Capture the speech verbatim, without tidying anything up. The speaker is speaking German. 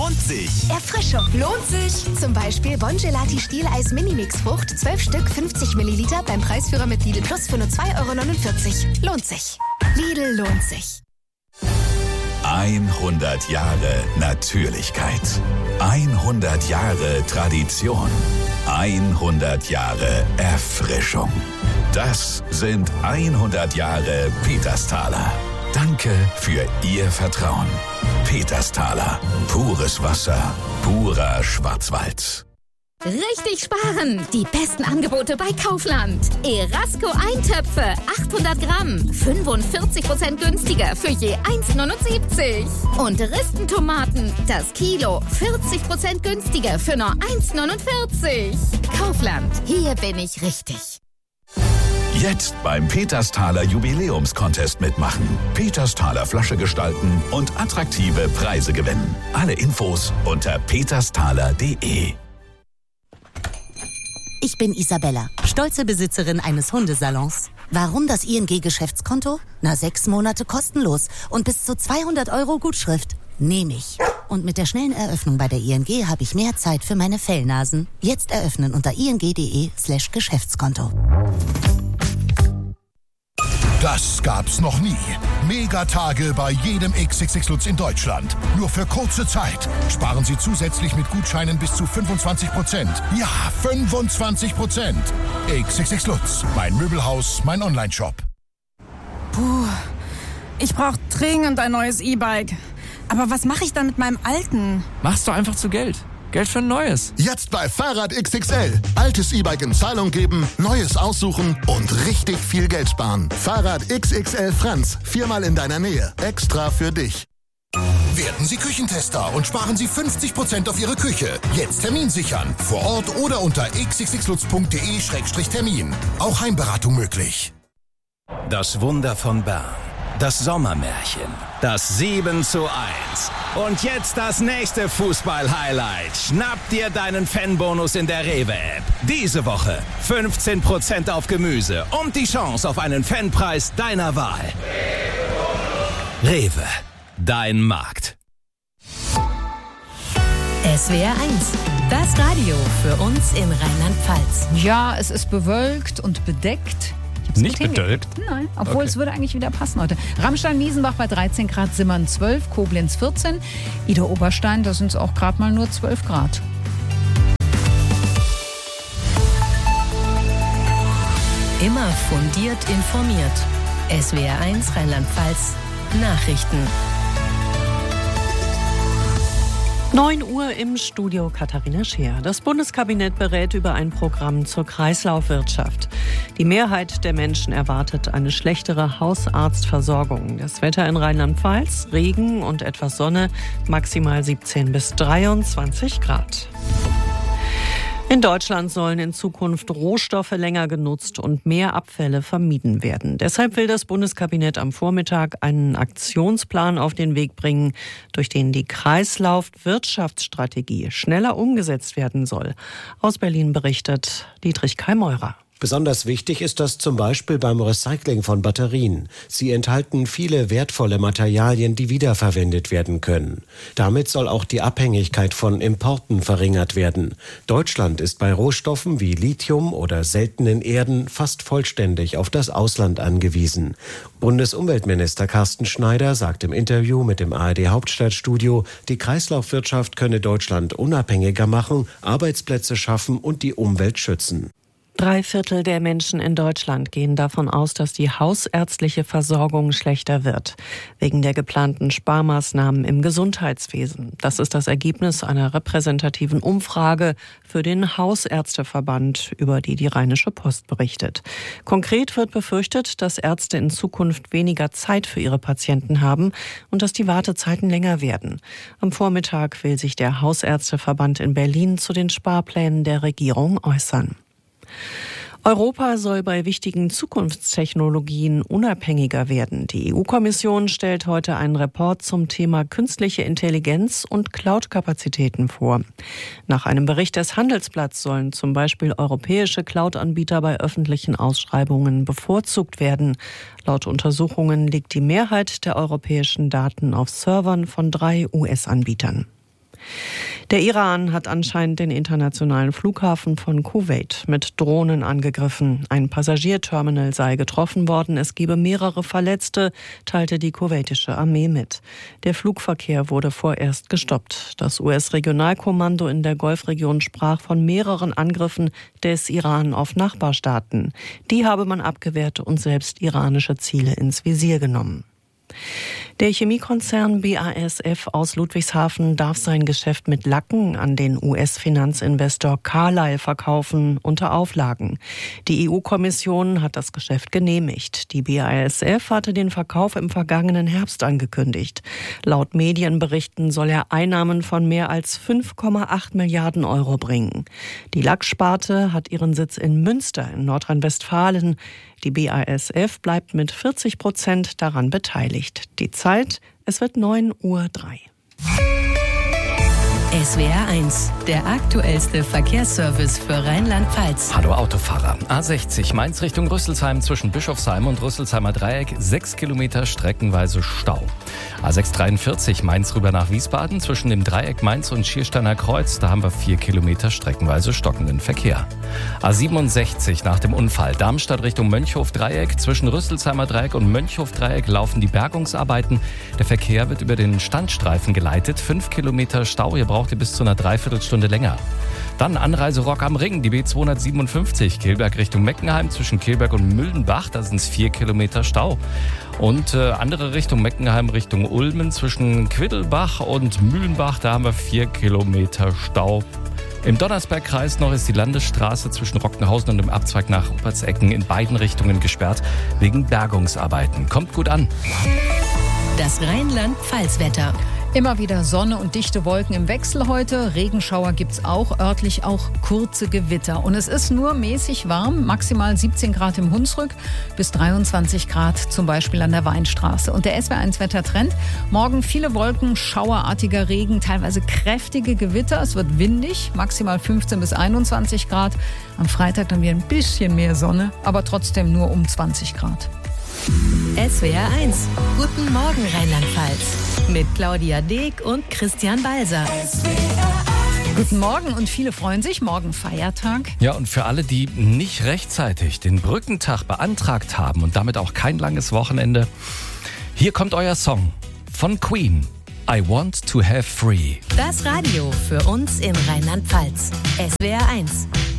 lohnt sich. Erfrischung lohnt sich. Zum Beispiel Bon Gelati Stieleis Minimix Frucht, zwölf Stück, fünfzig Milliliter beim Preisführer mit Lidl Plus für nur zwei Euro neunundvierzig. Lohnt sich. Lidl lohnt sich. hundert Jahre Natürlichkeit. hundert Jahre Tradition. hundert Jahre Erfrischung. Das sind hundert Jahre Petersthaler. Danke für Ihr Vertrauen. Petersthaler. Pures Wasser. Purer Schwarzwald. Richtig sparen! Die besten Angebote bei Kaufland. Erasco Eintöpfe, achthundert Gramm, fünfundvierzig Prozent günstiger für je eins neunundsiebzig. Und Ristentomaten, das Kilo, vierzig Prozent günstiger für nur eins neunundvierzig. Kaufland, hier bin ich richtig. Jetzt beim Petersthaler Jubiläumscontest mitmachen. Petersthaler Flasche gestalten und attraktive Preise gewinnen. Alle Infos unter petersthaler punkt de. Ich bin Isabella, stolze Besitzerin eines Hundesalons. Warum das I N G-Geschäftskonto? Na, sechs Monate kostenlos und bis zu zweihundert Euro Gutschrift. Nehme ich. Und mit der schnellen Eröffnung bei der I N G habe ich mehr Zeit für meine Fellnasen. Jetzt eröffnen unter ing.de slash Geschäftskonto. Das gab's noch nie. Megatage bei jedem X X X Lutz in Deutschland. Nur für kurze Zeit. Sparen Sie zusätzlich mit Gutscheinen bis zu fünfundzwanzig Prozent. Ja, fünfundzwanzig Prozent. X X X Lutz. Mein Möbelhaus, mein Onlineshop. Puh, ich brauche dringend ein neues E-Bike. Aber was mache ich dann mit meinem alten? Machst du einfach zu Geld. Geld für ein neues. Jetzt bei Fahrrad X X L. Altes E-Bike in Zahlung geben, neues aussuchen und richtig viel Geld sparen. Fahrrad X X L Franz. Viermal in deiner Nähe. Extra für dich. Werden Sie Küchentester und sparen Sie fünfzig Prozent auf Ihre Küche. Jetzt Termin sichern. Vor Ort oder unter x x x lutz punkt de Schrägstrich Termin. Auch Heimberatung möglich. Das Wunder von Bern. Das Sommermärchen. Das sieben zu eins. Und jetzt das nächste Fußball-Highlight. Schnapp dir deinen Fanbonus in der Rewe-App. Diese Woche fünfzehn Prozent auf Gemüse und die Chance auf einen Fanpreis deiner Wahl. Rewe. Dein Markt. S W R eins. Das Radio für uns in Rheinland-Pfalz. Ja, es ist bewölkt und bedeckt. Nicht bedölkt? Nein, obwohl Okay. es würde eigentlich wieder passen heute. Ramstein-Miesenbach bei dreizehn Grad, Simmern zwölf, Koblenz vierzehn, Ida-Oberstein, da sind es auch gerade mal nur zwölf Grad. Immer fundiert informiert. S W R eins Rheinland-Pfalz Nachrichten. neun Uhr im Studio Katharina Scheer. Das Bundeskabinett berät über ein Programm zur Kreislaufwirtschaft. Die Mehrheit der Menschen erwartet eine schlechtere Hausarztversorgung. Das Wetter in Rheinland-Pfalz, Regen und etwas Sonne, maximal siebzehn bis dreiundzwanzig Grad. In Deutschland sollen in Zukunft Rohstoffe länger genutzt und mehr Abfälle vermieden werden. Deshalb will das Bundeskabinett am Vormittag einen Aktionsplan auf den Weg bringen, durch den die Kreislaufwirtschaftsstrategie schneller umgesetzt werden soll. Aus Berlin berichtet Dietrich Kai-Meurer. Besonders wichtig ist das zum Beispiel beim Recycling von Batterien. Sie enthalten viele wertvolle Materialien, die wiederverwendet werden können. Damit soll auch die Abhängigkeit von Importen verringert werden. Deutschland ist bei Rohstoffen wie Lithium oder seltenen Erden fast vollständig auf das Ausland angewiesen. Bundesumweltminister Carsten Schneider sagt im Interview mit dem A R D Hauptstadtstudio, die Kreislaufwirtschaft könne Deutschland unabhängiger machen, Arbeitsplätze schaffen und die Umwelt schützen. Drei Viertel der Menschen in Deutschland gehen davon aus, dass die hausärztliche Versorgung schlechter wird, wegen der geplanten Sparmaßnahmen im Gesundheitswesen. Das ist das Ergebnis einer repräsentativen Umfrage für den Hausärzteverband, über die die Rheinische Post berichtet. Konkret wird befürchtet, dass Ärzte in Zukunft weniger Zeit für ihre Patienten haben und dass die Wartezeiten länger werden. Am Vormittag will sich der Hausärzteverband in Berlin zu den Sparplänen der Regierung äußern. Europa soll bei wichtigen Zukunftstechnologien unabhängiger werden. Die E U-Kommission stellt heute einen Report zum Thema künstliche Intelligenz und Cloud-Kapazitäten vor. Nach einem Bericht des Handelsblatts sollen zum Beispiel europäische Cloud-Anbieter bei öffentlichen Ausschreibungen bevorzugt werden. Laut Untersuchungen liegt die Mehrheit der europäischen Daten auf Servern von drei U S-Anbietern. Der Iran hat anscheinend den internationalen Flughafen von Kuwait mit Drohnen angegriffen. Ein Passagierterminal sei getroffen worden. Es gebe mehrere Verletzte, teilte die kuwaitische Armee mit. Der Flugverkehr wurde vorerst gestoppt. Das U S-Regionalkommando in der Golfregion sprach von mehreren Angriffen des Iran auf Nachbarstaaten. Die habe man abgewehrt und selbst iranische Ziele ins Visier genommen. Der Chemiekonzern B A S F aus Ludwigshafen darf sein Geschäft mit Lacken an den U S-Finanzinvestor Carlyle verkaufen unter Auflagen. Die E U-Kommission hat das Geschäft genehmigt. Die B A S F hatte den Verkauf im vergangenen Herbst angekündigt. Laut Medienberichten soll er Einnahmen von mehr als fünf Komma acht Milliarden Euro bringen. Die Lacksparte hat ihren Sitz in Münster in Nordrhein-Westfalen. Die B A S F bleibt mit vierzig Prozent daran beteiligt. Die Zeit, es wird neun Uhr drei. S W R eins, der aktuellste Verkehrsservice für Rheinland-Pfalz. Hallo Autofahrer. A sechzig Mainz Richtung Rüsselsheim zwischen Bischofsheim und Rüsselsheimer Dreieck. Sechs Kilometer streckenweise Stau. A sechs dreiundvierzig Mainz rüber nach Wiesbaden zwischen dem Dreieck Mainz und Schiersteiner Kreuz. Da haben wir vier Kilometer streckenweise stockenden Verkehr. A siebenundsechzig nach dem Unfall. Darmstadt Richtung Mönchhof Dreieck. Zwischen Rüsselsheimer Dreieck und Mönchhof Dreieck laufen die Bergungsarbeiten. Der Verkehr wird über den Standstreifen geleitet. Fünf Kilometer Stau. Ihr braucht ihr bis zu einer Dreiviertelstunde länger. Dann Anreise Rock am Ring, die B zweihundertsiebenundfünfzig, Kilberg Richtung Meckenheim, zwischen Kilberg und Müldenbach, da sind es vier Kilometer Stau. Und äh, andere Richtung Meckenheim, Richtung Ulmen, zwischen Quiddelbach und Mühlenbach, da haben wir vier Kilometer Stau. Im Donnersbergkreis noch ist die Landesstraße zwischen Rockenhausen und dem Abzweig nach Rupertsecken in beiden Richtungen gesperrt, wegen Bergungsarbeiten. Kommt gut an. Das Rheinland-Pfalz-Wetter. Immer wieder Sonne und dichte Wolken im Wechsel heute. Regenschauer gibt's auch, örtlich auch kurze Gewitter. Und es ist nur mäßig warm, maximal siebzehn Grad im Hunsrück bis dreiundzwanzig Grad zum Beispiel an der Weinstraße. Und der S W R eins Wettertrend. Morgen viele Wolken, schauerartiger Regen, teilweise kräftige Gewitter. Es wird windig, maximal fünfzehn bis einundzwanzig Grad. Am Freitag dann wieder ein bisschen mehr Sonne, aber trotzdem nur um zwanzig Grad. S W R eins. Guten Morgen Rheinland-Pfalz. Mit Claudia Deek und Christian Balser. Guten Morgen und viele freuen sich. Morgen Feiertag. Ja, und für alle, die nicht rechtzeitig den Brückentag beantragt haben und damit auch kein langes Wochenende, hier kommt euer Song von Queen. I Want to Have Free. Das Radio für uns in Rheinland-Pfalz. S W R eins.